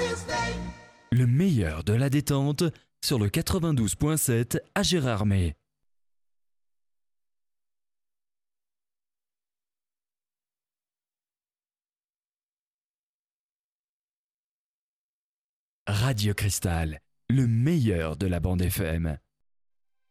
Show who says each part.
Speaker 1: Le meilleur de la détente sur le 92.7 à Gérardmer. Radio Cristal, le meilleur de la bande FM.